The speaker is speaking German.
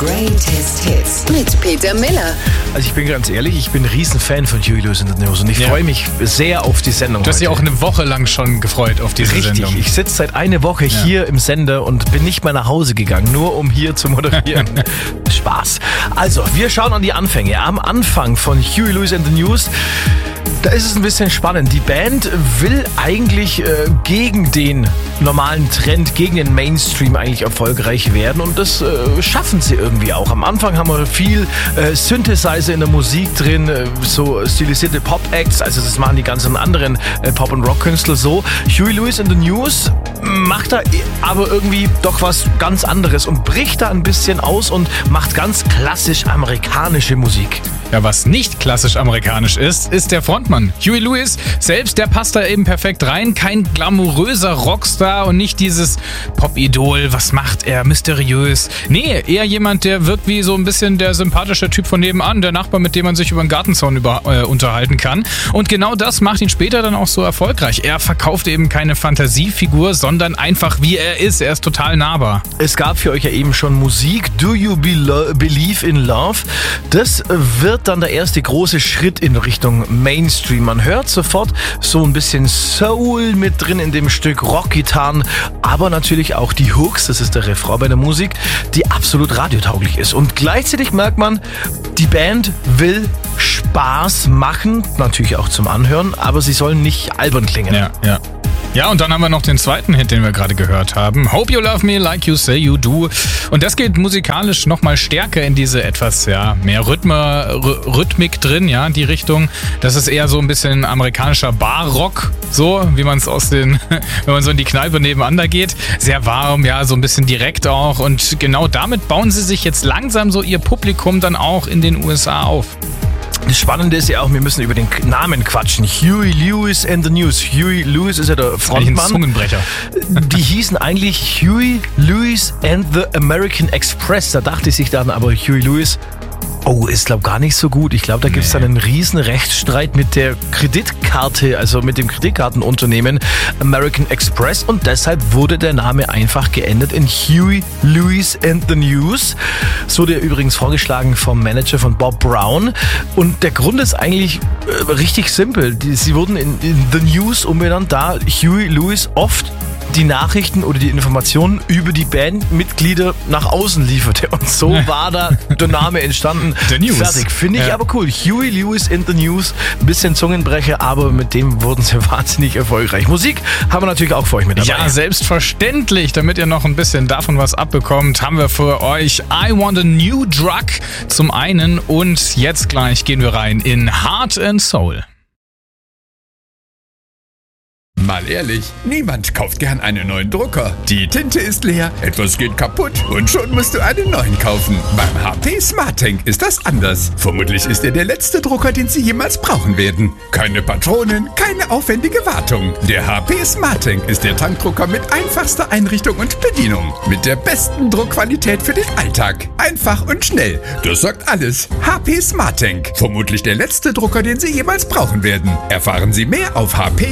Greatest Hits mit Peter Miller. Also ich bin ganz ehrlich, ich bin ein Riesenfan von Huey Lewis and the News und ich freue mich sehr auf die Sendung. Du hast dich auch eine Woche lang schon gefreut auf diese Sendung. Richtig, ich sitze seit einer Woche hier im Sender und bin nicht mehr nach Hause gegangen, nur um hier zu moderieren. Spaß. Also, wir schauen an die Anfänge. Am Anfang von Huey Lewis and the News, da ist es ein bisschen spannend. Die Band will eigentlich gegen den normalen Trend, gegen den Mainstream eigentlich erfolgreich werden und das schaffen sie irgendwie auch. Am Anfang haben wir viel Synthesizer in der Musik drin, so stilisierte Pop-Acts, also das machen die ganzen anderen Pop- und Rock-Künstler so. Huey Lewis and the News macht da aber irgendwie doch was ganz anderes und bricht da ein bisschen aus und macht ganz klassisch amerikanische Musik. Ja, was nicht klassisch amerikanisch ist, ist der Frontmann. Huey Lewis selbst, der passt da eben perfekt rein. Kein glamouröser Rockstar und nicht dieses Pop-Idol. Was macht er? Mysteriös. Nee, eher jemand, der wirkt wie so ein bisschen der sympathische Typ von nebenan. Der Nachbar, mit dem man sich über den Gartenzaun unterhalten kann. Und genau das macht ihn später dann auch so erfolgreich. Er verkauft eben keine Fantasiefigur, sondern einfach wie er ist. Er ist total nahbar. Es gab für euch ja eben schon Musik. Do You Believe in Love? Das wird dann der erste große Schritt in Richtung Mainstream. Man hört sofort so ein bisschen Soul mit drin in dem Stück, Rockgitarren, aber natürlich auch die Hooks, das ist der Refrain bei der Musik, die absolut radiotauglich ist. Und gleichzeitig merkt man, die Band will Spaß machen, natürlich auch zum Anhören, aber sie sollen nicht albern klingen. Ja, und dann haben wir noch den zweiten Hit, den wir gerade gehört haben. Hope You Love Me Like You Say You Do. Und das geht musikalisch nochmal stärker in diese etwas, mehr Rhythmik drin, die Richtung. Das ist eher so ein bisschen amerikanischer Barrock, so wie man es wenn man so in die Kneipe nebenan da geht. Sehr warm, so ein bisschen direkt auch. Und genau damit bauen sie sich jetzt langsam so ihr Publikum dann auch in den USA auf. Das Spannende ist ja auch, wir müssen über den Namen quatschen. Huey Lewis and the News. Huey Lewis ist ja der Frontmann. Das ist ein Zungenbrecher. Die hießen eigentlich Huey Lewis and the American Express. Da dachte sich dann aber Huey Lewis, ist glaube gar nicht so gut. Ich glaube, da gibt es dann einen riesen Rechtsstreit mit der Kreditkarte, also mit dem Kreditkartenunternehmen American Express und deshalb wurde der Name einfach geändert in Huey Lewis and the News. Es wurde übrigens vorgeschlagen vom Manager von Bob Brown und der Grund ist eigentlich richtig simpel. Sie wurden in The News umbenannt, da Huey Lewis oft die Nachrichten oder die Informationen über die Bandmitglieder nach außen lieferte. Und so war da der Name entstanden. The News. Fertig. Finde ich aber cool. Huey Lewis in the News. Ein bisschen Zungenbrecher, aber mit dem wurden sie wahnsinnig erfolgreich. Musik haben wir natürlich auch für euch mit dabei. Ja, selbstverständlich. Damit ihr noch ein bisschen davon was abbekommt, haben wir für euch I Want a New Drug zum einen. Und jetzt gleich gehen wir rein in Heart and Soul. Mal ehrlich, niemand kauft gern einen neuen Drucker. Die Tinte ist leer, etwas geht kaputt und schon musst du einen neuen kaufen. Beim HP SmartTank ist das anders. Vermutlich ist er der letzte Drucker, den Sie jemals brauchen werden. Keine Patronen, keine aufwendige Wartung. Der HP SmartTank ist der Tankdrucker mit einfachster Einrichtung und Bedienung. Mit der besten Druckqualität für den Alltag. Einfach und schnell. Das sagt alles. HP SmartTank. Vermutlich der letzte Drucker, den Sie jemals brauchen werden. Erfahren Sie mehr auf HP